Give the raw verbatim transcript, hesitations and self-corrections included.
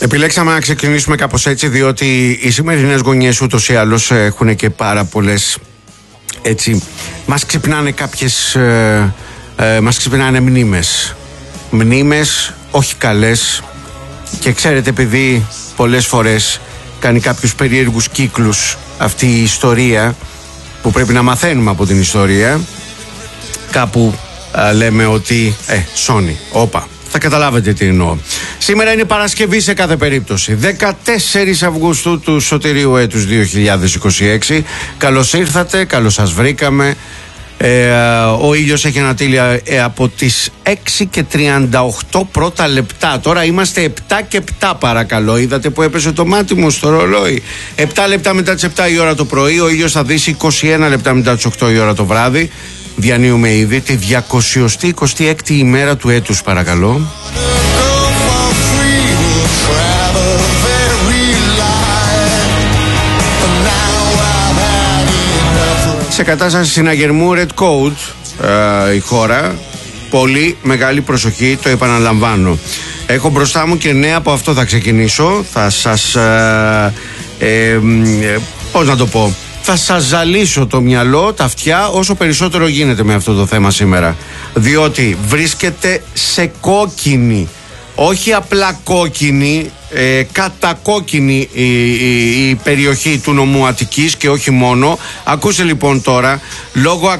Επιλέξαμε να ξεκινήσουμε κάπως έτσι, διότι οι σημερινές γωνιές ούτως ή άλλως έχουν και πάρα πολλές, έτσι, μας ξυπνάνε κάποιες, ε, ε, μας ξυπνάνε μνήμες. Μνήμες όχι καλές, και ξέρετε, επειδή πολλές φορές κάνει κάποιους περίεργους κύκλους αυτή η ιστορία, που πρέπει να μαθαίνουμε από την ιστορία, κάπου α, λέμε ότι ε, σώνει, όπα. Θα καταλάβετε τι εννοώ. Σήμερα είναι Παρασκευή σε κάθε περίπτωση. δεκατέσσερις Αυγούστου του σωτηρίου έτους δύο χιλιάδες είκοσι έξι. Καλώς ήρθατε, καλώς σας βρήκαμε. Ε, ο ήλιος έχει ανατείλει ε, από τις έξι και τριάντα οκτώ πρώτα λεπτά. Τώρα είμαστε επτά και επτά, παρακαλώ. Είδατε που έπεσε το μάτι μου στο ρολόι. επτά λεπτά μετά τις επτά η ώρα το πρωί. Ο ήλιος θα δύσει είκοσι ένα λεπτά μετά τις οκτώ η ώρα το βράδυ. Διανύουμε ήδη τη διακόσια είκοσι έξι ημέρα του έτους, παρακαλώ. Σε κατάσταση συναγερμού Red Code ε, η χώρα. Πολύ μεγάλη προσοχή, το επαναλαμβάνω. Έχω μπροστά μου και νέα, από αυτό θα ξεκινήσω. Θα σας ε, ε, ε, πώς να το πω, θα σας ζαλίσω το μυαλό, τα αυτιά, όσο περισσότερο γίνεται με αυτό το θέμα σήμερα. Διότι βρίσκεται σε κόκκινη, όχι απλά κόκκινη, ε, κατακόκκινη η, η, η περιοχή του νομού Αττικής, και όχι μόνο. Ακούστε λοιπόν τώρα, λόγω